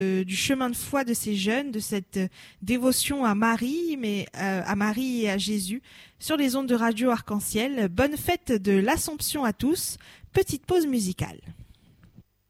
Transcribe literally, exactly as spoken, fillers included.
euh, du chemin de foi de ces jeunes, de cette euh, dévotion à Marie, mais euh, à Marie et à Jésus, sur les ondes de Radio Arc-en-Ciel. Bonne fête de l'Assomption à tous. Petite pause musicale.